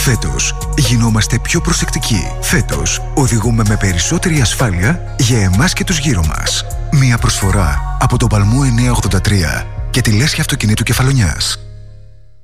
Φέτος γινόμαστε πιο προσεκτικοί. Φέτος οδηγούμε με περισσότερη ασφάλεια για εμάς και τους γύρω μας. Μια προσφορά από τον Παλμό 983 και τη Λέσχη Αυτοκινήτου Κεφαλονιάς.